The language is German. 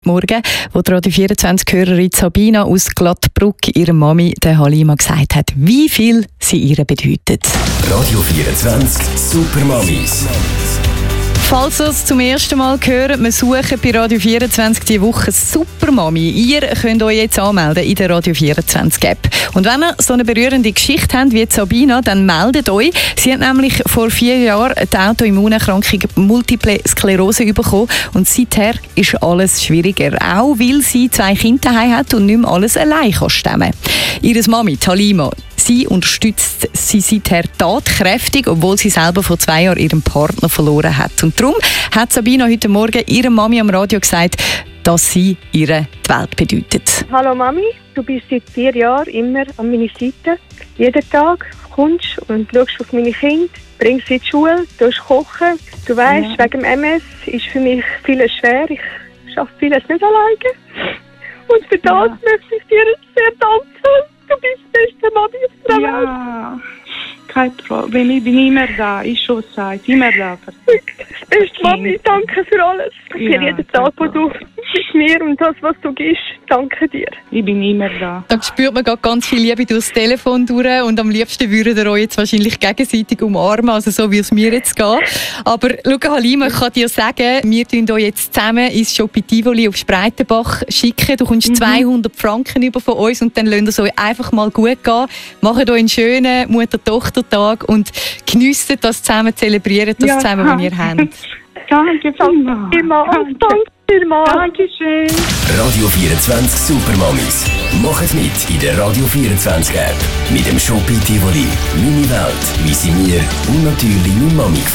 Morgen, wo die Radio 24-Hörerin Sabina aus Glattbrugg ihrer Mami, der Halima, gesagt hat, wie viel sie ihr bedeutet. Radio 24 Supermamis. Falls ihr es zum ersten Mal hört, wir suchen bei Radio 24 diese Woche Supermami. Ihr könnt euch jetzt anmelden in der Radio 24 App. Und wenn ihr so eine berührende Geschichte habt wie Sabina, dann meldet euch. Sie hat nämlich vor 4 Jahren die Autoimmunerkrankung Multiple Sklerose bekommen und seither ist alles schwieriger. Auch weil sie 2 Kinder daheim hat und nicht mehr alles allein stemmen kann. Ihre Mami, Halima, sie unterstützt sie seither tatkräftig, obwohl sie selber vor 2 Jahren ihren Partner verloren hat. Und darum hat Sabina heute Morgen ihrer Mami am Radio gesagt, dass sie ihr die Welt bedeutet. Hallo Mami, du bist seit 4 Jahren immer an meiner Seite. Jeden Tag kommst und schaust auf meine Kinder, bringst sie in die Schule, kochen. Du weisst, wegen dem MS ist für mich vieles schwer. Ich schaffe vieles nicht alleine. Und für das möchte ich dir sehr danken. Du bist die beste Mami auf der Welt. Ja, kein Problem. Ich bin immer da. Ich schon gesagt, immer da. Beste Mami, danke für alles. Für jeden Tag, wo du mit mir und das, was du gibst, danke dir. Ich bin immer da. Da spürt man gerade ganz viel Liebe durchs Telefon durch und am liebsten würdet ihr euch jetzt wahrscheinlich gegenseitig umarmen, also so wie es mir jetzt geht. Aber schau, Halima, ich kann dir sagen, wir tun euch jetzt zusammen ins Shopping Tivoli auf Spreitenbach schicken. Du kommst 200 Franken über von uns und dann lasst es euch einfach mal gut gehen. Macht euch einen schönen Mutter-Tochter-Tag und geniessen das zusammen, zelebriert das zusammen, was ihr habt. Danke vielmals. Dankeschön. Radio 24 Supermamis. Macht mit in der Radio 24 App. Mit dem Shopping Tivoli. Meine Welt, wie sie mir und natürlich meine Mami